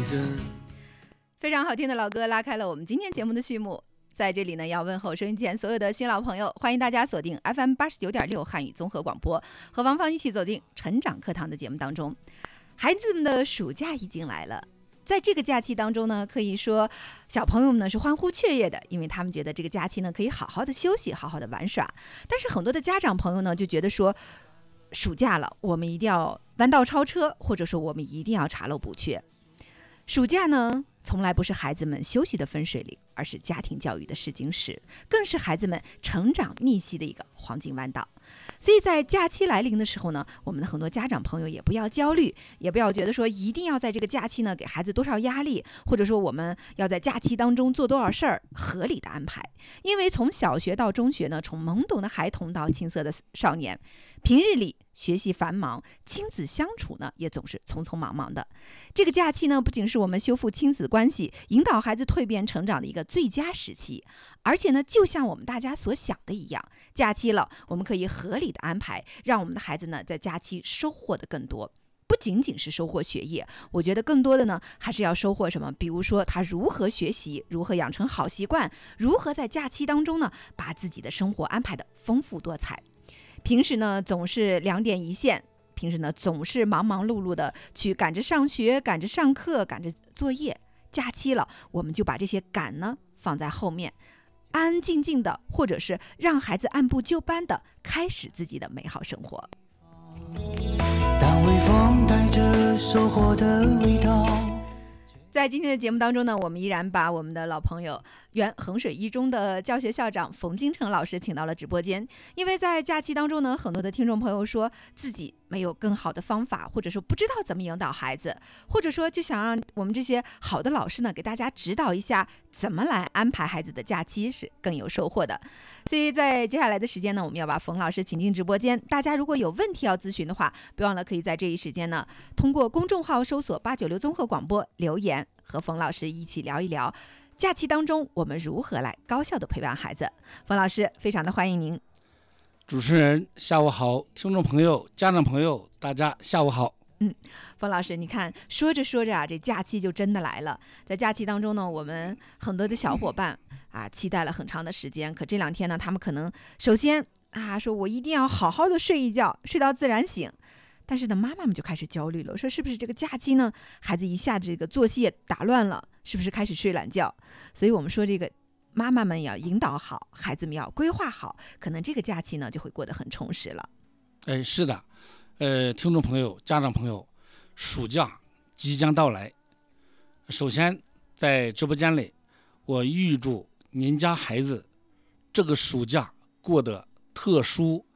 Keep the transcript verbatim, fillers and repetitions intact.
人。 非常好听的老歌拉开了我们今天节目的序幕。在这里呢，要问候收音机前所有的新老朋友，欢迎大家锁定 F M 八十九点六汉语综合广播，和王芳一起走进成长课堂的节目当中。孩子们的暑假已经来了，在这个假期当中呢，可以说小朋友们呢是欢呼雀跃的，因为他们觉得这个假期呢可以好好的休息，好好的玩耍。但是很多的家长朋友呢就觉得说，暑假了，我们一定要弯道超车，或者说我们一定要查漏补缺。暑假呢，从来不是孩子们休息的分水岭，而是家庭教育的试金石，更是孩子们成长逆袭的一个黄金弯道。所以在假期来临的时候呢，我们的很多家长朋友也不要焦虑，也不要觉得说一定要在这个假期呢给孩子多少压力，或者说我们要在假期当中做多少事儿，合理的安排。因为从小学到中学呢，从懵懂的孩童到青涩的少年，平日里学习繁忙，亲子相处呢也总是匆匆忙忙的。这个假期呢，不仅是我们修复亲子关系，引导孩子蜕变成长的一个最佳时期，而且呢，就像我们大家所想的一样，假期了，我们可以合理的安排，让我们的孩子呢在假期收获的更多。不仅仅是收获学业，我觉得更多的呢，还是要收获什么？比如说他如何学习，如何养成好习惯，如何在假期当中呢，把自己的生活安排的丰富多彩。平时呢，总是两点一线，平时呢，总是忙忙碌碌的去赶着上学，赶着上课，赶着作业。假期了，我们就把这些赶呢放在后面，安安静静的，或者是让孩子按部就班的开始自己的美好生活。 当微风带着收获的味道。 在今天的节目当中呢，我们依然把我们的老朋友原衡水一中的教学校长冯金成老师请到了直播间。因为在假期当中呢，很多的听众朋友说自己没有更好的方法，或者说不知道怎么引导孩子，或者说就想让我们这些好的老师呢给大家指导一下怎么来安排孩子的假期是更有收获的。所以在接下来的时间呢，我们要把冯老师请进直播间。大家如果有问题要咨询的话，别忘了可以在这一时间呢，通过公众号搜索八九六综合广播留言，和冯老师一起聊一聊假期当中我们如何来高效的陪伴孩子。冯老师，非常的欢迎您。 主持人下午好，听众朋友家长朋友大家下午好。 嗯，冯老师，你看说着说着啊，这假期就真的来了。在假期当中呢，我们很多的小伙伴啊，期待了很长的时间。可这两天呢，他们可能首先啊，说我一定要好好的睡一觉，睡到自然醒。但是呢，妈妈们就开始焦虑了，说是不是这个假期呢，孩子一下这个作息也打乱了，是不是开始睡懒觉？所以我们说这个妈妈们要引导好，孩子们要规划好，可能这个假期呢就会过得很充实了。 哎，是的，呃，听众朋友、家长朋友，暑假即将到来。首先，在直播间里，我预祝您家孩子这个暑假过得特殊